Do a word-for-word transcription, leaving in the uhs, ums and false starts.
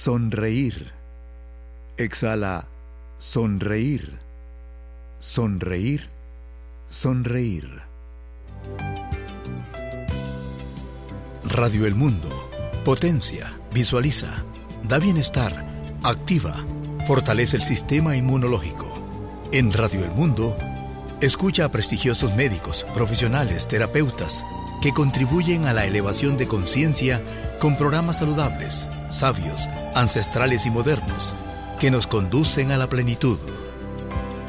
Sonreír. Exhala. Sonreír. Sonreír. Sonreír. Radio El Mundo. Potencia, visualiza, da bienestar, activa, fortalece el sistema inmunológico. En Radio El Mundo, escucha a prestigiosos médicos, profesionales, terapeutas, que contribuyen a la elevación de conciencia con programas saludables, sabios, ancestrales y modernos, que nos conducen a la plenitud.